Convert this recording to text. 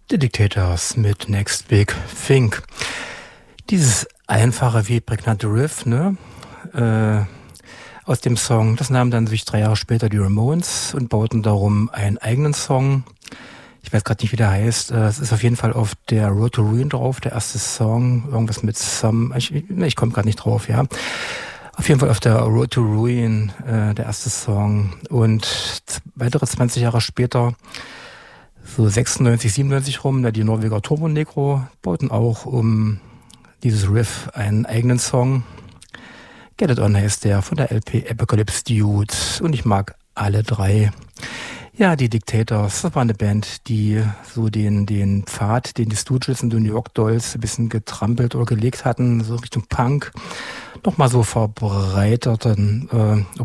The Dictators mit Next Big Think. Dieses einfache wie prägnante Riff, ne? Aus dem Song, das nahmen dann sich 3 Jahre später die Ramones und bauten darum einen eigenen Song. Ich weiß gerade nicht, wie der heißt. Es ist auf jeden Fall auf der Road to Ruin drauf, der erste Song. Irgendwas mit Some, ich komme gerade nicht drauf, ja. Auf jeden Fall auf der Road to Ruin, der erste Song. Und weitere 20 Jahre später, so 96, 97 rum, die Norweger Turbo Negro bauten auch um dieses Riff einen eigenen Song. Get It On heißt der, von der LP Apocalypse Dude. Und ich mag alle 3. Ja, die Dictators, das war eine Band, die so den Pfad, den die Stooges und die New York Dolls ein bisschen getrampelt oder gelegt hatten, so Richtung Punk, nochmal so verbreiterten,